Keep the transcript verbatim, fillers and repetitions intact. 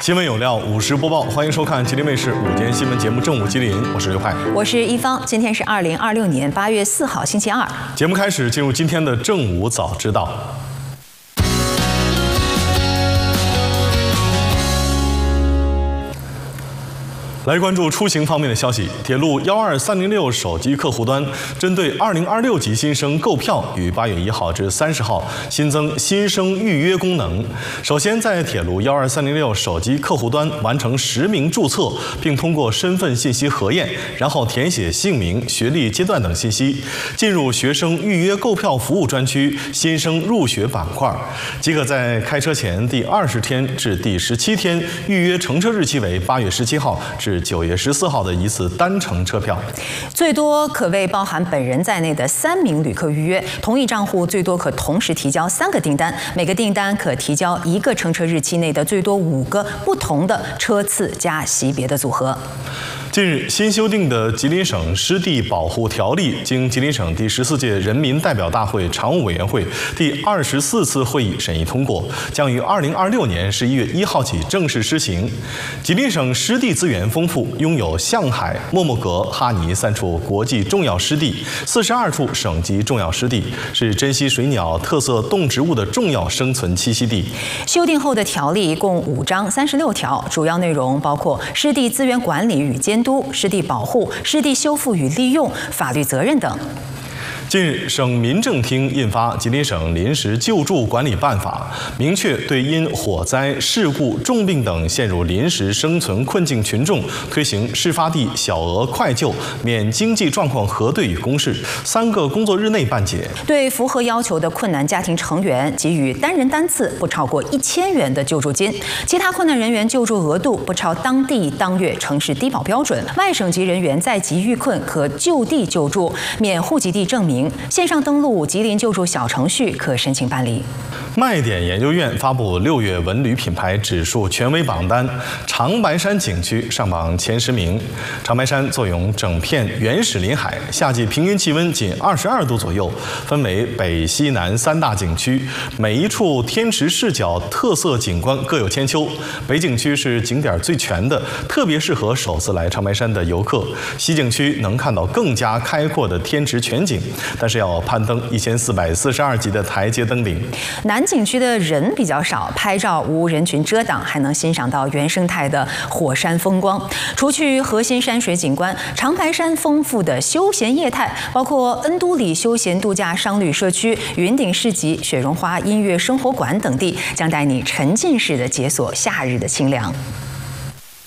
新闻有料，午时播报，欢迎收看吉林卫视午间新闻节目《正午吉林》，我是刘派， 我是一方。今天是二零二六年八月四号，星期二。 节目开始，进入今天的正午早知道。 来关注出行方面的消息，铁路幺二三零六手机客户端针对二零二六级新生购票，于八月一号至三十号新增新生预约功能。首先，在铁路幺二三零六手机客户端完成实名注册，并通过身份信息核验，然后填写姓名、学历阶段等信息，进入学生预约购票服务专区新生入学板块，即可在开车前第二十天至第十七天预约乘车日期为八月十七号至 九月十四号的一次单程车票， 最多可为包含本人在内的三名旅客预约。同一账户最多可同时提交三个订单，每个订单可提交一个乘车日期内的最多五个不同的车次加级别的组合。 近日，新修订的《吉林省湿地保护条例》经吉林省第十四届人民代表大会常务委员会第二十四次会议审议通过，将于二零二六年十一月一号起正式施行。吉林省湿地资源丰富，拥有象海、莫莫格、哈尼三处国际重要湿地，四十二处省级重要湿地，是珍稀水鸟、特色动植物的重要生存栖息地。 修订后的条例共五章三十六条，主要内容包括湿地资源管理与监督。 都、湿地保护、湿地修复与利用、法律责任等。 近日，省民政厅印发《吉林省临时救助管理办法》，明确对因火灾、事故、重病等陷入临时生存困境群众，推行事发地小额快救、免经济状况核对与公示，三个工作日内办结。对符合要求的困难家庭成员，给予单人单次不超过一千元的救助金；其他困难人员救助额度不超当地当月城市低保标准。外省籍人员在急遇困可就地救助，免户籍地证明。 线上登录吉林救助小程序可申请办理。麦点研究院发布六月文旅品牌指数权威榜单，长白山景区上榜前十名。长白山坐拥整片原始林海，夏季平均气温仅二十二度左右，分为北、西、南三大景区，每一处天池视角特色景观各有千秋。北景区是景点最全的，特别适合首次来长白山的游客。西景区能看到更加开阔的天池全景。 但是要攀登一千四百四十二级的台阶登顶。南景区的人比较少，拍照无人群遮挡，还能欣赏到原生态的火山风光。除去核心山水景观，长白山丰富的休闲业态，包括恩都里休闲度假商旅社区、云顶市集、雪绒花音乐生活馆等地，将带你沉浸式的解锁夏日的清凉。